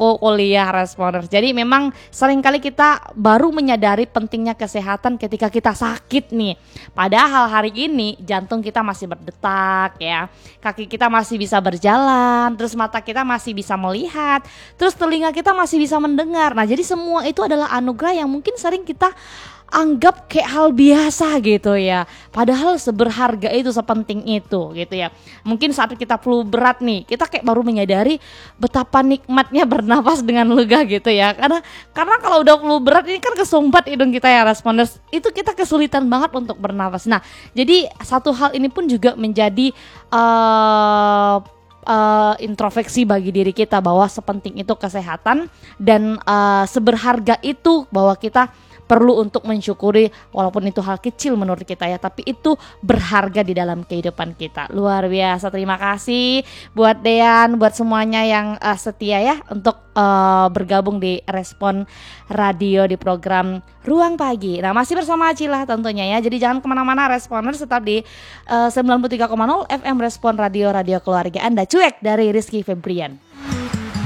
aku kuliah Responders. Jadi memang seringkali kita baru menyadari pentingnya kesehatan ketika kita sakit nih. Padahal hari ini jantung kita masih berdetak ya, kaki kita masih bisa berjalan, terus mata kita masih bisa melihat, terus telinga kita masih bisa mendengar. Nah jadi semua itu adalah anugerah yang mungkin sering kita anggap kayak hal biasa gitu ya, padahal seberharga itu, sepenting itu gitu ya. Mungkin saat kita flu berat nih, kita kayak baru menyadari betapa nikmatnya bernapas dengan lega gitu ya, karena kalau udah flu berat ini kan kesumbat hidung kita ya Responders, itu kita kesulitan banget untuk bernapas. Nah jadi satu hal ini pun juga menjadi introspeksi bagi diri kita bahwa sepenting itu kesehatan dan seberharga itu bahwa kita perlu untuk mensyukuri walaupun itu hal kecil menurut kita ya, tapi itu berharga di dalam kehidupan kita. Luar biasa, terima kasih buat Dean, buat semuanya yang setia ya untuk bergabung di Respon Radio di program Ruang Pagi. Nah masih bersama Acila tentunya ya, jadi jangan kemana-mana Responders, tetap di 93,0 FM Respon Radio, radio keluarga Anda. Cuek dari Rizky Febrian.